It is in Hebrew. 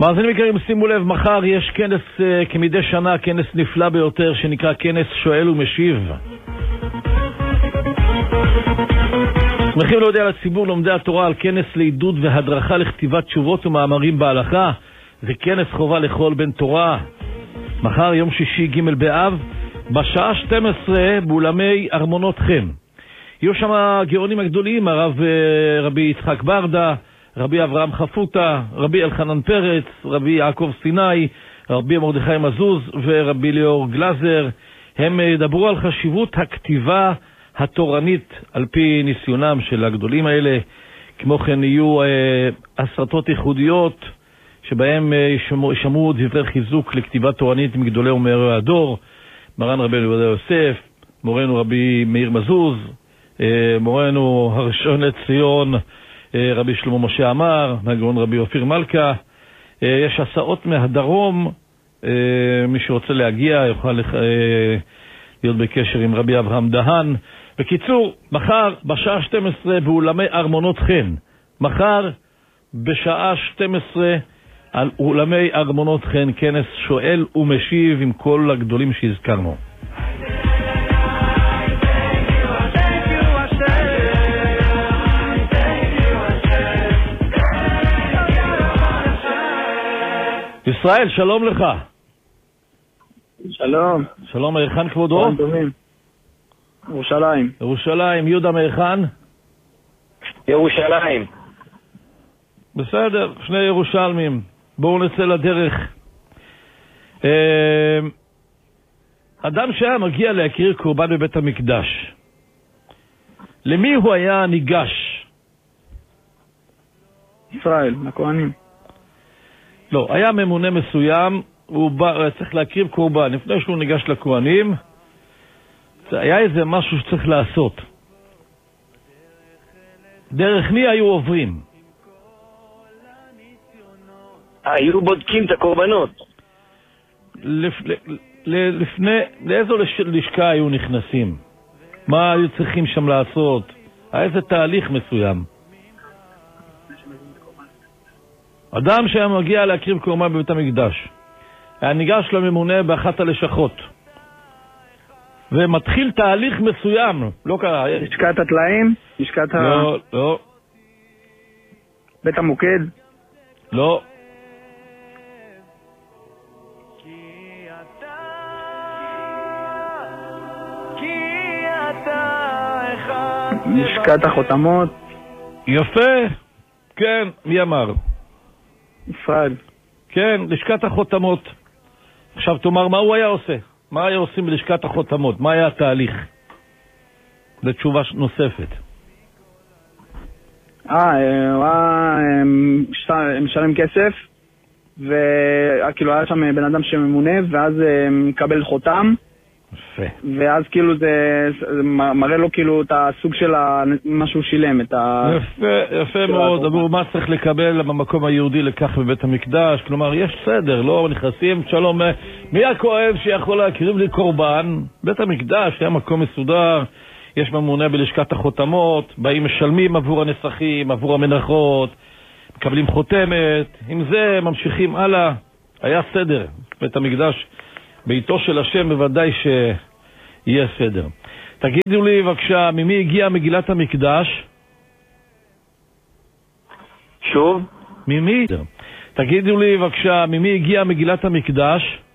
מאזינים יקרים, שימו לב, מחר יש כנס כמדי שנה, כנס נפלא ביותר שנקרא כנס שואל ומשיב. שמחים להודיע לציבור לומדי התורה על כנס לעידוד והדרכה לכתיבת תשובות ומאמרים בהלכה. זה כנס חובה לכל בן תורה. מחר יום שישי ג' באב בשעה 12 באולמי ארמונות חן. יהיו שם הגאונים הגדולים, רבי יצחק ברדה, רבי אברהם חפוטה, רבי אלחנן פרץ, רבי יעקב סיני, רבי מרדכי מזוז ורבי ליאור גלזר. הם ידברו על חשיבות הכתיבה התורנית על פי ניסיונם של הגדולים האלה. כמו כן יהיו הסרטות ייחודיות שבהם ישמעו דברי חיזוק לכתיבה תורנית מגדולי ומאירי הדור, מרן רבנו יהודה יוסף, מורנו רבי מאיר מזוז, מורנו הראשון לציון רבי שלמה משה עמר, מהגאון רבי אופיר מלכה. יש הסעות מהדרום, מי שרוצה להגיע יוכל להיות בקשר עם רבי אברהם דהן. בקיצור, מחר בשעה 12 באולמי ארמונות חן. מחר בשעה 12 על אולמי ארמונות חן, כנס שואל ומשיב עם כל הגדולים שהזכרנו. ישראל, שלום לך. שלום. שלום, מהיכן כבודו? ירושלים. ירושלים. יהודה, מהיכן? ירושלים. בסדר, שני ירושלמים. בואו נצא לדרך. אדם שהיה מגיע להקריב קורבן בבית המקדש, למי הוא היה ניגש? ישראל, לכהנים. לא, היה ממונה מסוים, הוא צריך להקריב קורבן. לפני שהוא ניגש לכהנים, היה איזה משהו שצריך לעשות. דרך מי היו עוברים? היו בודקים את הקורבנות. לאיזו לשכה היו נכנסים? מה היו צריכים שם לעשות? היה איזה תהליך מסוים. אדם שהיה מגיע להקריב קורבן בבית המקדש, היה ניגש לממונה באחת הלשכות, ומתחיל תהליך מסוים. לא קרה. לשכת הטלאים? לשכת לא, לא. בית המוקד? לא. לשכת החותמות? יפה. כן, מי אמר? ישראל. כן, לשכת החותמות. עכשיו תאמר, מה הוא היה עושה? מה היה עושים בלשכת החותמות? מה היה התהליך? זו תשובה נוספת. הוא היה משלם כסף, וכאילו היה שם בן אדם שממונה, ואז מקבל חותם, יפה. ואז כאילו זה מראה לו כאילו את הסוג של מה שהוא שילם. יפה מאוד. עבור מה צריך לקבל במקום היהודי לכך בבית המקדש? כלומר, יש סדר, לא נכנסים, שלום, מי הכואב שיכול להקריב לי קורבן? בית המקדש היה מקום מסודר, יש ממונה בלשכת החותמות, באים משלמים עבור הנסחים, עבור המנחות, מקבלים חותמת, עם זה ממשיכים הלאה. היה סדר. בית המקדש, ביתו של השם, בוודאי שיהיה סדר. תגידו לי בבקשה, ממי הגיעה מגילת המקדש? שוב? ממי? תגידו לי בבקשה, ממי הגיעה מגילת המקדש?